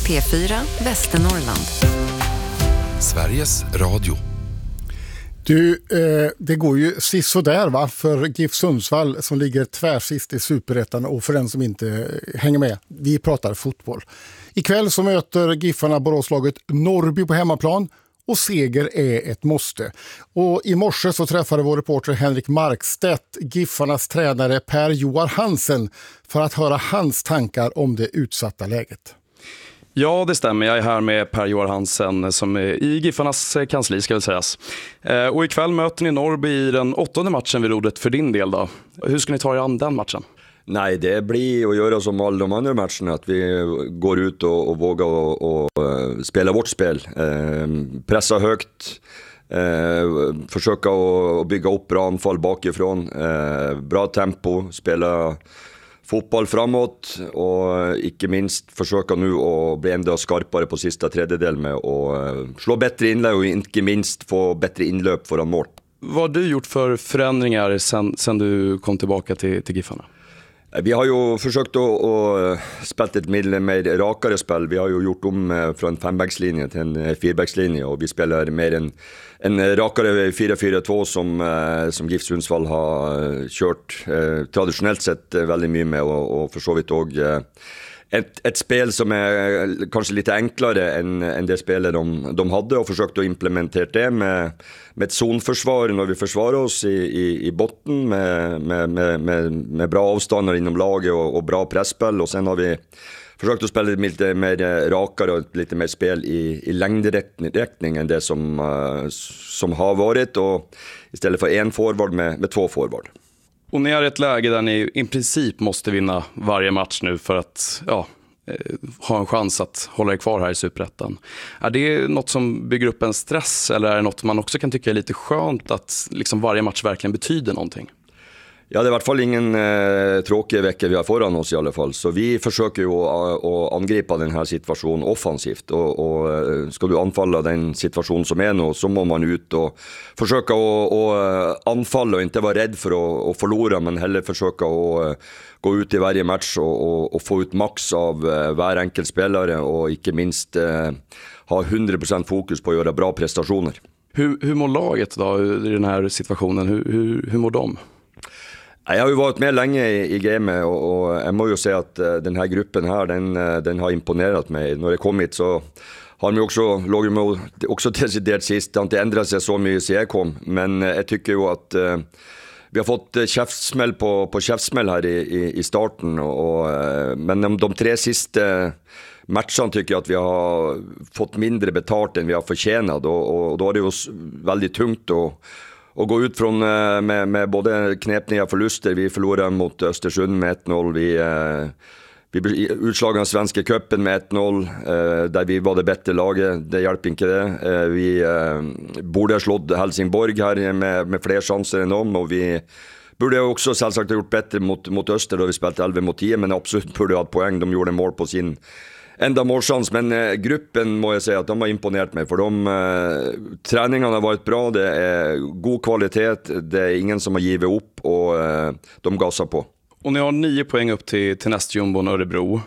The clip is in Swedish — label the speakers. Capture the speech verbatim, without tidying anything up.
Speaker 1: P fyra Västernorrland.
Speaker 2: Sveriges Radio.
Speaker 3: Du, eh, det går ju sist så där va, för GIF Sundsvall som ligger tvärsist i Superettan, och för den som inte hänger med, vi pratar fotboll. Ikväll så möter GIFarna Boråslaget Norrby på hemmaplan, och seger är ett måste. Och i morse så träffade vår reporter Henrik Markstedt GIFarnas tränare Per-Joar Hansen för att höra hans tankar om det utsatta läget.
Speaker 4: Ja, det stämmer. Jag är här med Per-Joar Hansen som är i GIFarnas kansli, ska väl sägas. Och ikväll möter ni Norrby i den åttonde matchen vid rodret för din del då. Hur ska ni ta er an den matchen?
Speaker 5: Nej, det blir att göra som alla de andra matcherna, att vi går ut och, och vågar och, och uh, spela vårt spel. Uh, pressa högt, uh, försöka att bygga upp bra anfall bakifrån, uh, bra tempo, spela fotboll framåt och icke minst försöka nu att bli ända skarpare på sista tredjedel med att slå bättre inlägg och inte minst få bättre inlöp föran mål.
Speaker 4: Vad har du gjort för förändringar sen, sen du kom tillbaka till, till GIFarna?
Speaker 5: Vi har ju försökt att, att spela ett mer, mer rakare spel. Vi har ju gjort om från fembackslinje till en fyrbackslinje, och vi spelar mer en, en rakare fyra fyra två som, som GIF Sundsvall har kört eh, traditionellt sett väldigt mycket med, och, och för så vitt och ett, ett spel som är kanske lite enklare än, än det spelet de, de hade, och försökt att implementera det med, med ett zonförsvar när vi försvarar oss i, i, i botten med, med, med, med, med bra avstånd inom laget och, och bra pressspel, och sen har vi försökt att spela lite mer rakare och lite mer spel i, i längdriktning än det som, uh, som har varit, och istället för en forward med, med två forward.
Speaker 4: Och ni är i ett läge där ni i princip måste vinna varje match nu för att ja, ha en chans att hålla er kvar här i Superettan. Är det något som bygger upp en stress, eller är det något man också kan tycka är lite skönt att liksom varje match verkligen betyder någonting?
Speaker 5: Ja, det är i alla fall ingen eh, tråkig vecka vi har föran oss i alla fall. Så vi försöker ju att, att angripa den här situationen offensivt. Och, och ska du anfalla den situation som är nu, så må man ut och försöka att, att anfalla och inte vara rädd för att, att förlora, men heller försöka att gå ut i varje match och, och, och få ut max av var enkel spelare, och inte minst eh, ha hundra procent fokus på att göra bra prestationer.
Speaker 4: Hur, hur mår laget då i den här situationen? Hur, hur, hur mår de?
Speaker 5: Jag har ju varit med länge i, i gamet, och, och jag måste ju säga att uh, den här gruppen här, den, uh, den har imponerat mig. När det kommit så har de också låg med också deciderat sist. Det har inte ändrat sig så mycket sedan jag kom, men uh, jag tycker ju att uh, vi har fått uh, käftsmäll på, på käftsmäll här i, i, i starten, och, och, uh, men de, de tre sista uh, matcherna tycker jag att vi har fått mindre betalt än vi har förtjänat, och, och då är det ju väldigt tungt och Och gå ut från med, med både knäppningar och förluster. Vi förlorade mot Östersund med ett noll. Vi, vi blev utslagna av Svenska cupen med ett noll. Där vi var det bättre laget. Det hjälper inte det. Vi borde ha slått Helsingborg här med, med fler chanser än dem. Och vi borde också selvsagt ha gjort bättre mot, mot Öster då vi spelat elva mot tio. Men absolut borde ha ett poäng. De gjorde mål på sin enda målchans, men eh, gruppen må jag säga att de har imponerat mig, för de eh, träningarna har varit bra, det är god kvalitet, det är ingen som har givit upp, och eh, de gasar på.
Speaker 4: Och ni har nio poäng upp till, till nästjumbon Örebro.